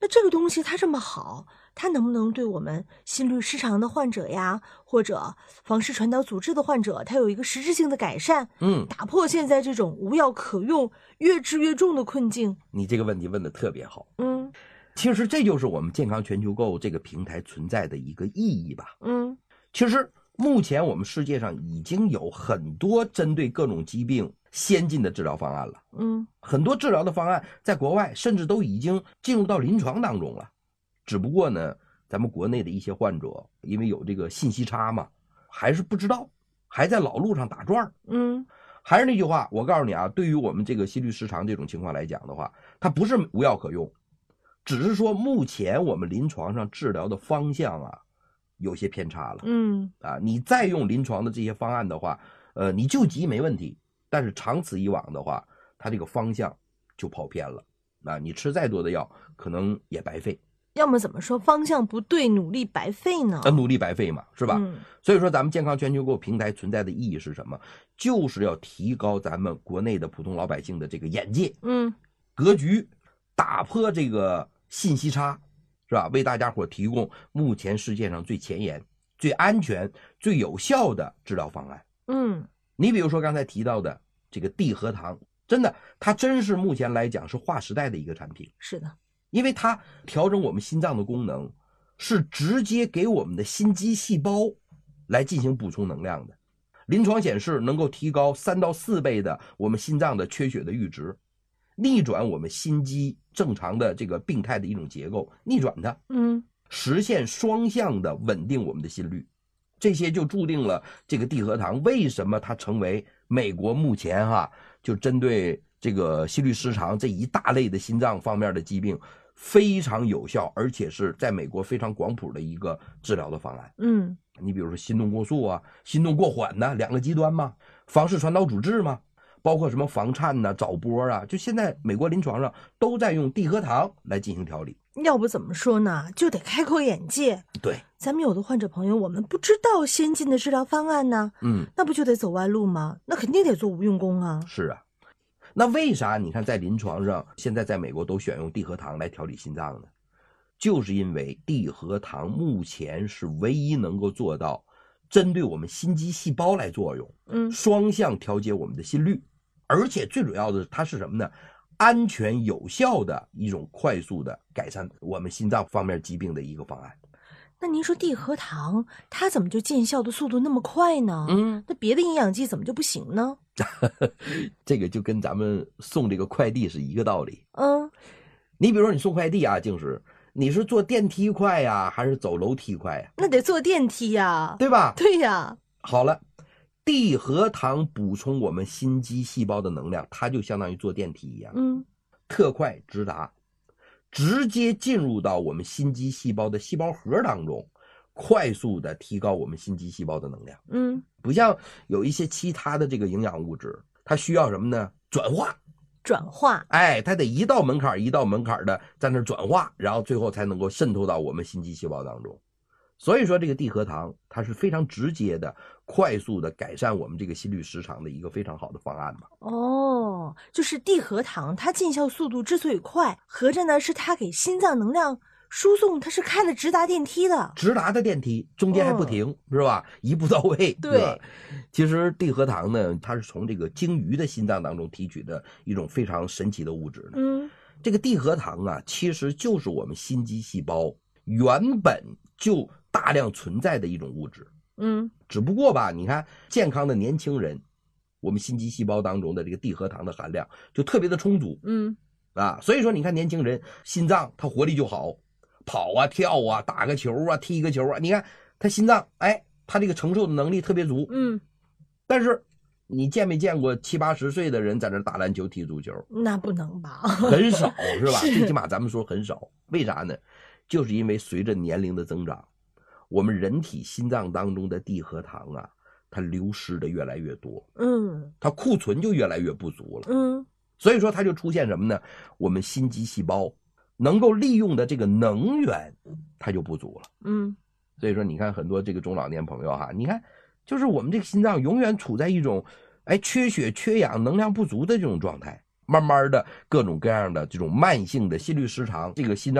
这个东西它这么好，它能不能对我们心律失常的患者呀，或者房室传导阻滞的患者，它有一个实质性的改善？打破现在这种无药可用、越治越重的困境。 你这个问题问得特别好。其实这就是我们健康全球购这个平台存在的一个意义吧。其实目前我们世界上已经有很多针对各种疾病先进的治疗方案了。很多治疗的方案在国外甚至都已经进入到临床当中了。只不过呢，咱们国内的一些患者因为有这个信息差嘛，还是不知道，还在老路上打转。还是那句话，我告诉你啊，对于我们这个心律失常这种情况来讲的话，它不是无药可用，只是说目前我们临床上治疗的方向啊有些偏差了。你再用临床的这些方案的话，你救急没问题，但是长此以往的话，它这个方向就跑偏了。你吃再多的药可能也白费。 要么怎么说方向不对，努力白费呢？ 努力白费嘛，是吧？所以说咱们健康全球购平台存在的意义是什么？就是要提高咱们国内的普通老百姓的这个眼界，格局，打破这个信息差，是吧？为大家伙提供目前世界上最前沿、最安全、最有效的治疗方案。你比如说刚才提到的这个地核糖，真的，它真是目前来讲是划时代的一个产品。 是的。 因为它调整我们心脏的功能，是直接给我们的心肌细胞来进行补充能量的。临床显示能够提高3到4倍的我们心脏的缺血的阈值，逆转我们心肌正常的这个病态的一种结构，逆转它，实现双向的稳定我们的心率。这些就注定了这个地核糖为什么它成为美国目前就针对这个心律失常这一大类的心脏方面的疾病非常有效，而且是在美国非常广谱的一个治疗的方案。你比如说心动过速啊，心动过缓呢，两个极端嘛，房室传导阻滞嘛，包括什么房颤呐、早搏啊，就现在美国临床上都在用地核糖来进行调理。 要不怎么说呢，就得开阔眼界。 对， 咱们有的患者朋友，我们不知道先进的治疗方案呢，那不就得走弯路吗？那肯定得做无用功啊。 是啊。那为啥你看在临床上现在在美国都选用地核糖来调理心脏呢？就是因为地核糖目前是唯一能够做到针对我们心肌细胞来作用，双向调节我们的心率，而且最主要的它是什么呢？安全有效的一种快速的改善我们心脏方面疾病的一个方案。 那您说地核糖它怎么就见效的速度那么快呢？那别的营养剂怎么就不行呢？ 这个就跟咱们送这个快递是一个道理。你比如说你送快递啊，静时你是坐电梯快呀，还是走楼梯快呀？ 那得坐电梯呀， 对吧？ 对呀。 好了，地核糖补充我们心肌细胞的能量，它就相当于坐电梯一样，特快直达，直接进入到我们心肌细胞的细胞核当中，快速的提高我们心肌细胞的能量。不像有一些其他的这个营养物质，它需要什么呢？转化，它得一道门槛一道门槛的在那转化，然后最后才能够渗透到我们心肌细胞当中。所以说这个地核糖它是非常直接的快速的改善我们这个心律失常的一个非常好的方案嘛。 就是地核糖它见效速度之所以快，合着呢是它给心脏能量输送，它是开了直达电梯的， 直达的电梯，中间还不停，是吧？一步到位。 对， 其实地核糖呢，它是从这个鲸鱼的心脏当中提取的一种非常神奇的物质。这个地核糖啊，其实就是我们心肌细胞原本就大量存在的一种物质。只不过吧，你看健康的年轻人，我们心肌细胞当中的这个地核糖的含量就特别的充足。所以说你看年轻人心脏他活力就好，跑啊跳啊打个球啊踢个球啊，你看他心脏他这个承受的能力特别足。但是你见没见过70、80岁的人在那打篮球踢足球？ 那不能吧？ 很少是吧？最起码咱们说很少。为啥呢？就是因为随着年龄的增长，我们人体心脏当中的地核糖啊，它流失的越来越多，它库存就越来越不足了，所以说它就出现什么呢？我们心肌细胞能够利用的这个能源它就不足了，所以说你看很多这个中老年朋友你看就是我们这个心脏永远处在一种缺血缺氧能量不足的这种状态，慢慢的各种各样的这种慢性的心律失常，这个心脏